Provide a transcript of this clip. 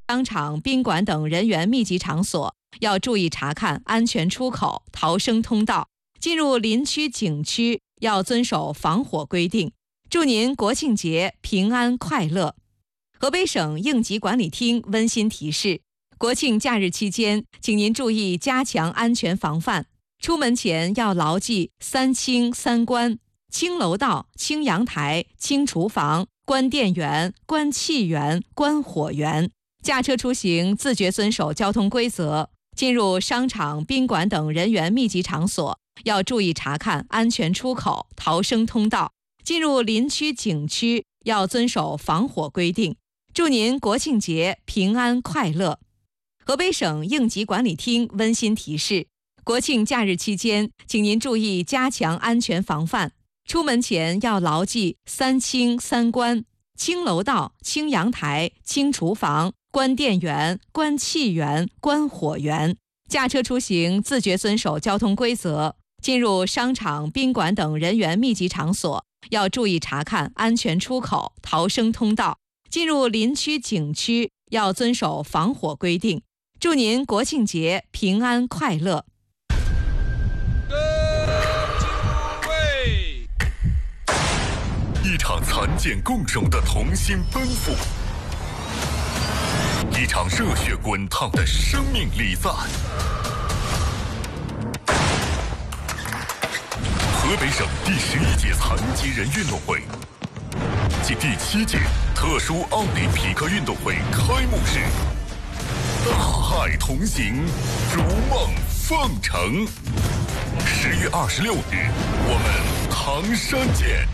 商场、宾馆等人员密集场所要注意查看安全出口、逃生通道；进入林区、景区要遵守防火规定。祝您国庆节平安快乐！河北省应急管理厅温馨提示：国庆假日期间，请您注意加强安全防范。出门前要牢记3清3关：清楼道、清阳台、清厨房、关电源、关气源、关火源。驾车出行自觉遵守交通规则。进入商场、宾馆等人员密集场所要注意查看安全出口、逃生通道；进入林区、景区要遵守防火规定。祝您国庆节平安快乐！河北省应急管理厅温馨提示：国庆假日期间，请您注意加强安全防范。出门前要牢记3清3关：清楼道、清阳台、清厨房、关电源、关气源、关火源。驾车出行自觉遵守交通规则。进入商场、宾馆等人员密集场所要注意查看安全出口、逃生通道；进入林区、景区要遵守防火规定。祝您国庆节平安快乐！ 一场残剑共手的同心奔赴，一场热血滚烫的生命礼赞。河北省第11届残疾人运动会暨第7届特殊奥林匹克运动会开幕式，大海同行，如梦奉承。10月26日，我们唐山见。